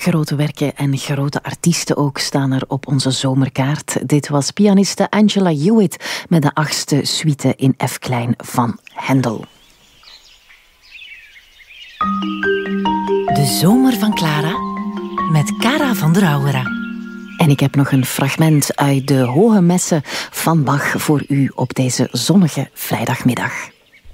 Grote werken en grote artiesten ook staan er op onze zomerkaart. Dit was pianiste Angela Hewitt met de 8e suite in F klein van Händel. De zomer van Clara met Cara van der Auwera. En ik heb nog een fragment uit de Hoge Messe van Bach voor u op deze zonnige vrijdagmiddag.